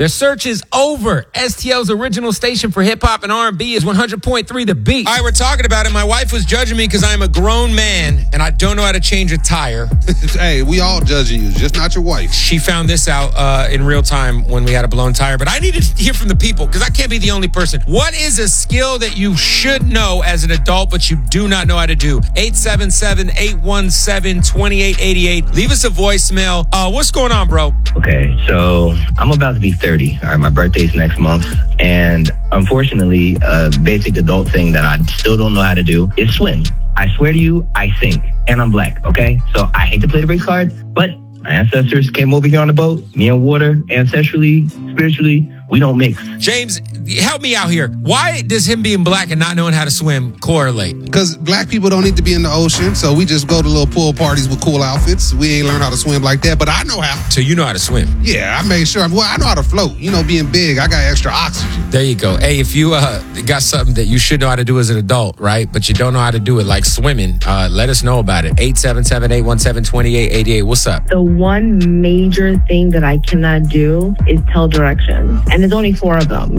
Their search is over. STL's original station for hip-hop and R&B is 100.3 The Beat. All right, we're talking about it. My wife was judging me because I'm a grown man and I don't know how to change a tire. Hey, we all judging you, just not your wife. She found this out in real time when we had a blown tire. But I needed to hear from the people because I can't be the only person. What is a skill that you should know as an adult but you do not know how to do? 877-817-2888. Leave us a voicemail. What's going on, bro? Okay, so I'm about to be 30. All right, my birthday's next month. And unfortunately, a basic adult thing that I still don't know how to do is swim. I swear to you, I sink. And I'm black, okay? So I hate to play the race card, but my ancestors came over here on a boat. Me and water, ancestrally, spiritually, we don't mix. James, help me out here. Why does him being black and not knowing how to swim correlate? Because black people don't need to be in the ocean, so we just go to little pool parties with cool outfits. We ain't learn how to swim like that, but I know how. So you know how to swim? Yeah, I made sure. I know how to float. You know, being big, I got extra oxygen. There you go. Hey, if you got something that you should know how to do as an adult, right, but you don't know how to do it, like swimming, let us know about it. 877-817-2888. What's up? The one major thing that I cannot do is tell directions. And there's only 4 of them.